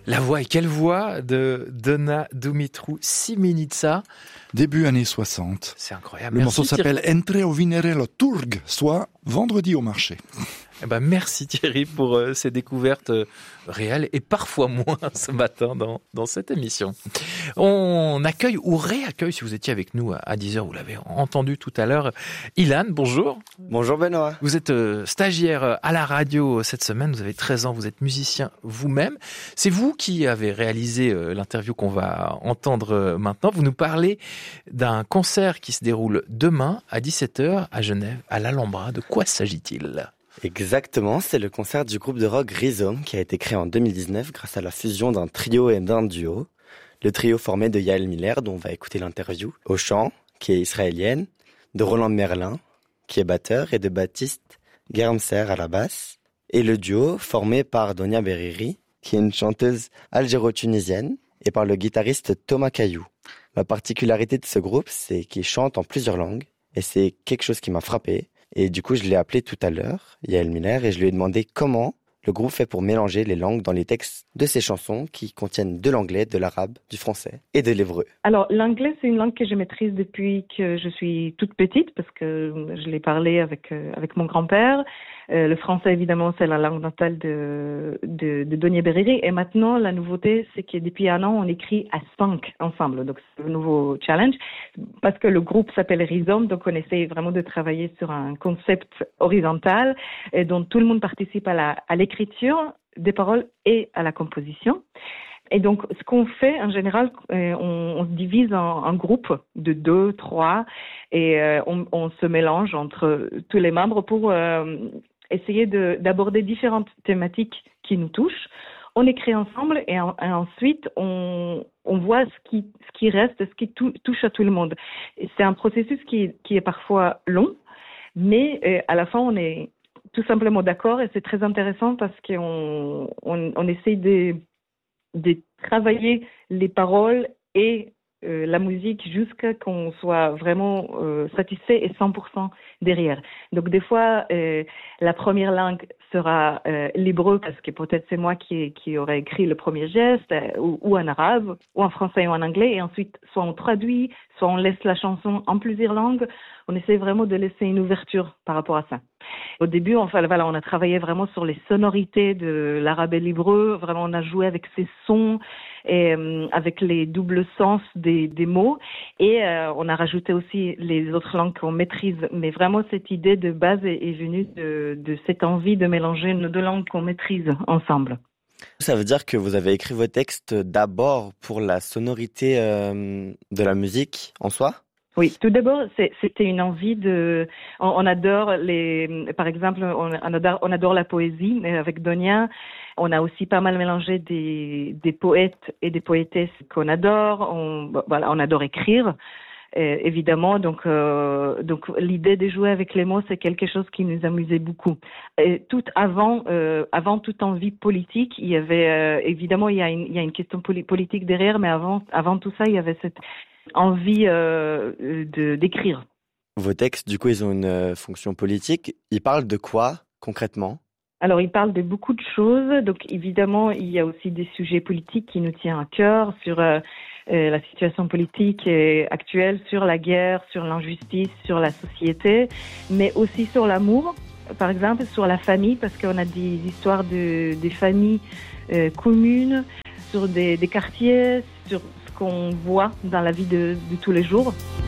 La voix, et quelle voix de Donna Dumitru Simenica. Début années 60. C'est incroyable. Le Merci, morceau s'appelle Entre au Vinerello Turg, soit vendredi au marché. Merci Thierry pour ces découvertes réelles et parfois moins ce matin dans cette émission. On accueille ou réaccueille, si vous étiez avec nous à 10h, vous l'avez entendu tout à l'heure, Ilan, bonjour. Bonjour Benoît. Vous êtes stagiaire à la radio cette semaine, vous avez 13 ans, vous êtes musicien vous-même. C'est vous qui avez réalisé l'interview qu'on va entendre maintenant. Vous nous parlez d'un concert qui se déroule demain à 17h à Genève, à l'Alhambra. De quoi s'agit-il ? Exactement, c'est le concert du groupe de rock Rhizome qui a été créé en 2019 grâce à la fusion d'un trio et d'un duo. Le trio formé de Yael Miller, dont on va écouter l'interview, au chant, qui est israélienne, de Roland Merlin, qui est batteur, et de Baptiste Germser à la basse. Et le duo formé par Donia Beriri, qui est une chanteuse algéro-tunisienne, et par le guitariste Thomas Caillou. La particularité de ce groupe, c'est qu'il chante en plusieurs langues, et c'est quelque chose qui m'a frappé. Et du coup, je l'ai appelé tout à l'heure, Yael Miller, et je lui ai demandé comment le groupe fait pour mélanger les langues dans les textes de ses chansons qui contiennent de l'anglais, de l'arabe, du français et de l'hébreu. Alors, l'anglais, c'est une langue que je maîtrise depuis que je suis toute petite parce que je l'ai parlé avec mon grand-père. Le français, évidemment, c'est la langue natale de Donia Beriri. Et maintenant, la nouveauté, c'est que depuis un an, on écrit à 5 ensemble. Donc, c'est le nouveau challenge. Parce que le groupe s'appelle Rhizome, donc on essaie vraiment de travailler sur un concept horizontal et dont tout le monde participe à l'écriture des paroles et à la composition. Et donc, ce qu'on fait, en général, on se divise en groupes de 2, 3 et on se mélange entre tous les membres pour essayer d'aborder différentes thématiques qui nous touchent. On écrit ensemble et ensuite on voit ce qui reste, ce qui touche à tout le monde. Et c'est un processus qui est parfois long, mais à la fin on est tout simplement d'accord et c'est très intéressant parce qu'on essaye de travailler les paroles et la musique jusqu'à qu'on soit vraiment satisfait et 100% derrière. Donc des fois, la première langue sera l'hébreu parce que peut-être c'est moi qui aurais écrit le premier geste, ou en arabe, ou en français ou en anglais, et ensuite soit on traduit, soit on laisse la chanson en plusieurs langues. On essaie vraiment de laisser une ouverture par rapport à ça. Au début, on a travaillé vraiment sur les sonorités de l'arabe et l'hébreu. Vraiment, on a joué avec ces sons et avec les doubles sens des mots. Et on a rajouté aussi les autres langues qu'on maîtrise. Mais vraiment, cette idée de base est venue de cette envie de mélanger nos deux langues qu'on maîtrise ensemble. Ça veut dire que vous avez écrit vos textes d'abord pour la sonorité de la musique en soi ? Oui, tout d'abord, c'était une envie on adore par exemple, on adore la poésie, mais avec Donia, on a aussi pas mal mélangé des poètes et des poétesses qu'on adore, on adore écrire, évidemment, donc l'idée de jouer avec les mots, c'est quelque chose qui nous amusait beaucoup. Et avant toute envie politique, il y avait, évidemment, il y a une question politique derrière, mais avant tout ça, il y avait cette envie d'écrire. Vos textes, du coup, ils ont une fonction politique. Ils parlent de quoi, concrètement ? Alors, ils parlent de beaucoup de choses. Donc, évidemment, il y a aussi des sujets politiques qui nous tiennent à cœur sur la situation politique actuelle, sur la guerre, sur l'injustice, sur la société, mais aussi sur l'amour, par exemple, sur la famille, parce qu'on a des histoires des familles communes, sur des quartiers, sur qu'on voit dans la vie de tous les jours.